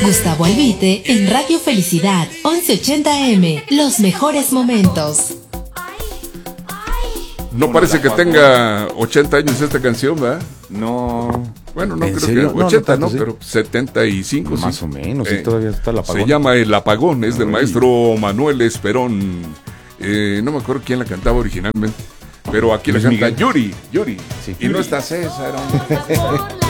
Gustavo Albite en Radio Felicidad, 1180M, los mejores momentos. No parece que tenga 80 años esta canción, ¿verdad? No. Bueno, no ¿En creo serio? que 80, no, tanto, sí. pero 75, Más sí. o menos, sí, todavía está el apagón. Se llama El Apagón, es del Ay. maestro Manuel Esperón. No me acuerdo quién la cantaba originalmente, pero aquí Luis la canta Miguel. Yuri. Sí. Y no está César.